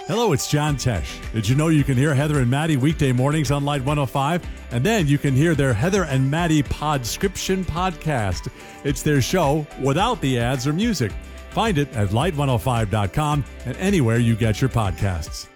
Hello, it's John Tesh. Did you know you can hear Heather and Maddie weekday mornings on Light 105? And then you can hear their Heather and Maddie Podscription podcast. It's their show without the ads or music. Find it at light105.com and anywhere you get your podcasts.